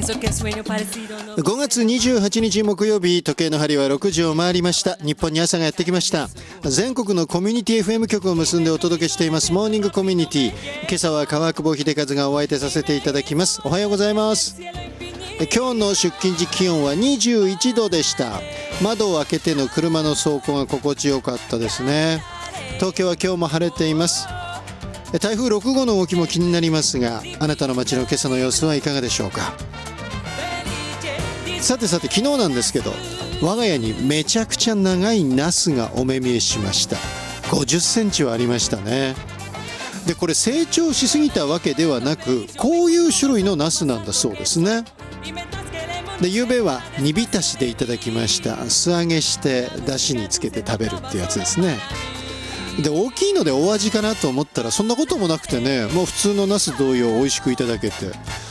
5月28日木曜日、時計の針は6時を回りました。日本に朝がやってきました。全国のコミュニティ FM 局を結んでお届けしていますモーニングコミュニティ。今朝は川久保秀和がお相手させていただきます。おはようございます。今日の出勤時気温は21度でした。窓を開けての車の走行が心地よかったですね。東京は今日も晴れています。台風6号の動きも気になりますが、あなたの街の今朝の様子はいかがでしょうか。さて昨日なんですけど、我が家にめちゃくちゃ長いナスがお目見えしました。50センチはありましたね。でこれ成長しすぎたわけではなく、こういう種類のナスなんだそうですね。で夕べは煮浸しでいただきました。素揚げしてだしにつけて食べるってやつですね。で大きいので大味かなと思ったらそんなこともなくてね、もう普通のナス同様美味しくいただけて、